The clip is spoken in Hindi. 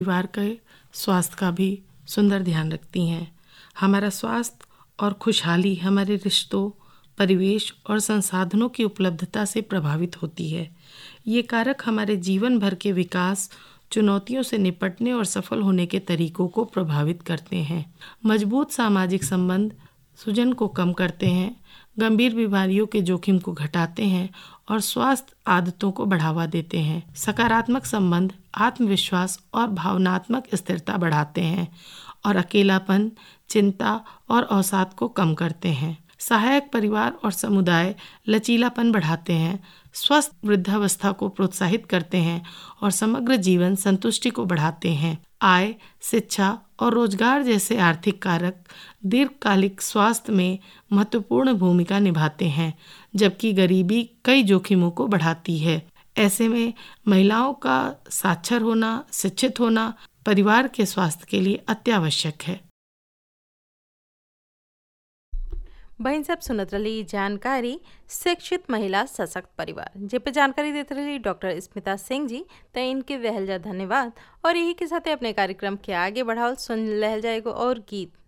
परिवार के स्वास्थ्य का भी सुंदर ध्यान रखती हैं। हमारा स्वास्थ्य और खुशहाली हमारे रिश्तों, परिवेश और संसाधनों की उपलब्धता से प्रभावित होती है। ये कारक हमारे जीवन भर के विकास, चुनौतियों से निपटने और सफल होने के तरीकों को प्रभावित करते हैं। मजबूत सामाजिक संबंध सूजन को कम करते हैं, गंभीर बीमारियों के जोखिम को घटाते हैं और स्वास्थ्य आदतों को बढ़ावा देते हैं। सकारात्मक संबंध आत्मविश्वास और भावनात्मक स्थिरता बढ़ाते हैं और अकेलापन, चिंता और अवसाद को कम करते हैं। सहायक परिवार और समुदाय लचीलापन बढ़ाते हैं, स्वस्थ वृद्धावस्था को प्रोत्साहित करते हैं और समग्र जीवन संतुष्टि को बढ़ाते हैं। आय, शिक्षा और रोजगार जैसे आर्थिक कारक दीर्घकालिक स्वास्थ्य में महत्वपूर्ण भूमिका निभाते हैं, जबकि गरीबी कई जोखिमों को बढ़ाती है। ऐसे में महिलाओं का साक्षर होना, शिक्षित होना परिवार के स्वास्थ्य के लिए अत्यावश्यक है। बहन सब सुनत रही जानकारी शिक्षित महिला सशक्त परिवार जे पे जानकारी देते रही डॉक्टर स्मिता सिंह जी। तो इनके रहल जा धन्यवाद और यही के साथ अपने कार्यक्रम के आगे बढ़ाओ सुन लहल जाएगो और गीत।